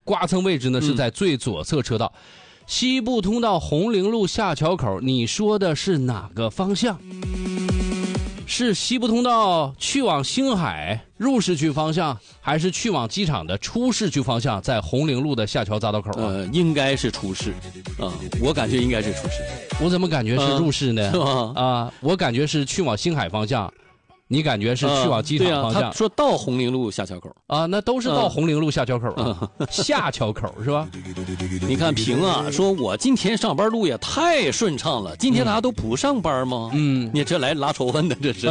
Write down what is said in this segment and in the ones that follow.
刮蹭位置呢是在最左侧车道。西部通道红陵路下桥口，你说的是哪个方向？是西部通道去往星海入市区方向，还是去往机场的出市区方向？在红陵路的下桥匝道口应该是出市我感觉应该是出市。 我怎么感觉是入市呢？ 是吗？ 我感觉是去往星海方向。你感觉是去往机场方向？ 他说到红陵路下桥口那都是到红陵路下桥口下桥口是吧？ 你看平说我今天上班路也太顺畅了，今天大家都不上班吗？你这来拉仇恨的这是。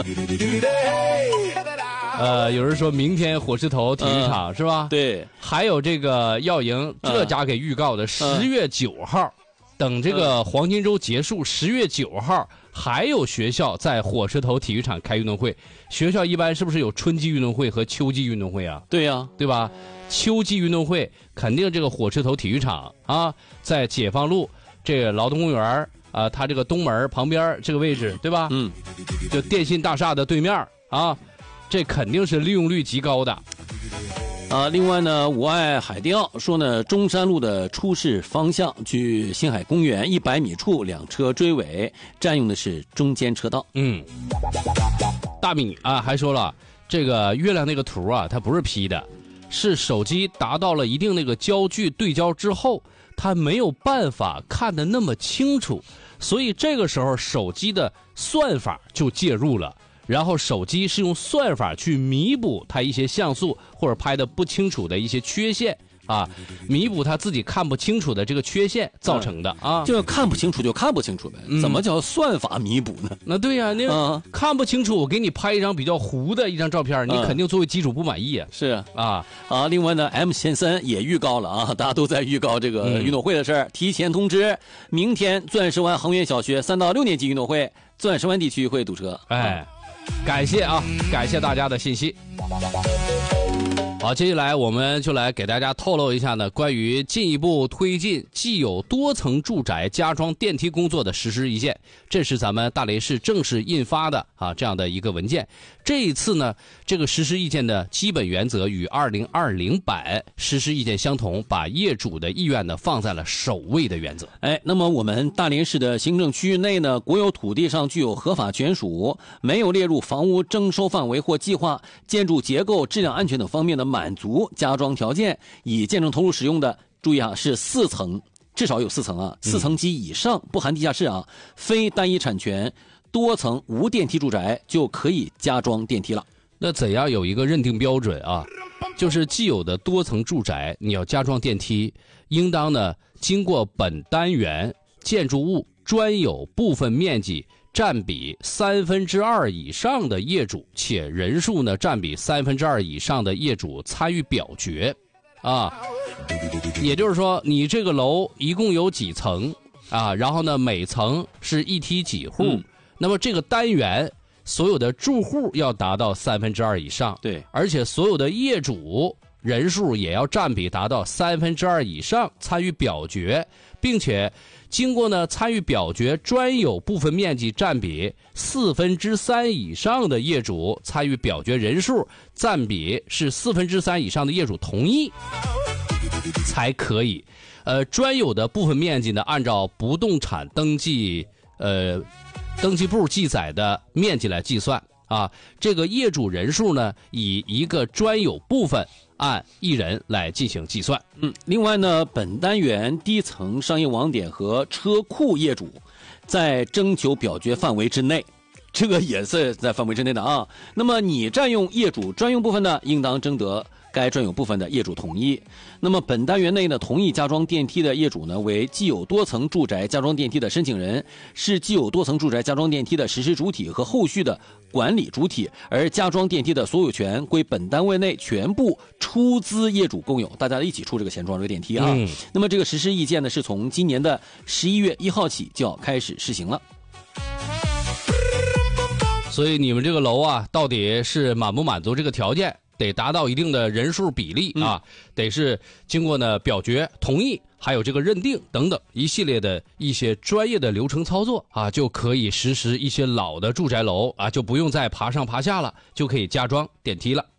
有人说明天火车头体育场是吧？ 对， 还有这个耀营这家给预告的10月9号。等这个黄金周结束，10月9号还有学校在火车头体育场开运动会。学校一般是不是有春季运动会和秋季运动会啊？ 对呀， 对吧？秋季运动会肯定这个火车头体育场在解放路这个劳动公园它这个东门旁边这个位置，对吧？就电信大厦的对面这肯定是利用率极高的。 另外呢，我爱海钓说呢，中山路的出市方向去星海公园100米处2车追尾，占用的是中间车道。 大米还说了，这个月亮那个图它不是 P 的，是手机达到了一定那个焦距对焦之后，它没有办法看得那么清楚，所以这个时候手机的算法就介入了。然后手机是用算法去弥补它一些像素或者拍的不清楚的一些缺陷弥补它自己看不清楚的这个缺陷造成的就看不清楚就看不清楚呗，怎么叫算法弥补呢？ 那对呀，你看不清楚，我给你拍一张比较糊的一张照片，你肯定作为机主不满意是另外呢 M 先生也预告了大家都在预告这个运动会的事儿，提前通知，明天钻石湾恒源小学3到6年级运动会，钻石湾地区会堵车。 感谢感谢大家的信息。好，接下来我们就来给大家透露一下呢，关于进一步推进既有多层住宅加装电梯工作的实施意见，这是咱们大连市正式印发的这样的一个文件。这一次呢，这个实施意见的基本原则与2020版实施意见相同，把业主的意愿呢放在了首位的原则。 那么我们大连市的行政区域内呢，国有土地上具有合法权属，没有列入房屋征收范围或计划，建筑结构、质量安全等方面的满足加装条件，已建成投入使用的，注意是4层，至少有4层4层及以上，不含地下室非单一产权多层无电梯住宅就可以加装电梯了。 那怎样有一个认定标准就是既有的多层住宅你要加装电梯，应当呢经过本单元建筑物专有部分面积占比2/3以上的业主，且人数呢占比2/3以上的业主参与表决也就是说你这个楼一共有几层然后呢每层是一梯几户那么这个单元所有的住户要达到2/3以上， 对， 而且所有的业主人数也要占比达到2/3以上参与表决，并且经过呢参与表决专有部分面积占比3/4以上的业主参与表决人数占比是3/4以上的业主同意才可以。专有的部分面积呢，按照不动产登记簿记载的面积来计算这个业主人数呢，以一个专有部分按1人来进行计算。 另外呢，本单元低层商业网点和车库业主在征求表决范围之内，这个也是在范围之内的那么你占用业主专用部分呢，应当征得该专有部分的业主同意。那么本单元内呢，同意加装电梯的业主呢，为既有多层住宅加装电梯的申请人，是既有多层住宅加装电梯的实施主体和后续的管理主体，而加装电梯的所有权归本单位内全部出资业主共有，大家一起出这个钱装这个电梯那么这个实施意见呢，是从今年的11月1号起就要开始施行了。 所以你们这个楼到底是满不满足这个条件，得达到一定的人数比例得是经过呢表决同意，还有这个认定等等一系列的一些专业的流程操作就可以实施一些老的住宅楼就不用再爬上爬下了，就可以加装电梯了。